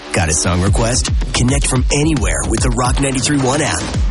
Got a song request? Connect from anywhere with the Rock 93.1 app.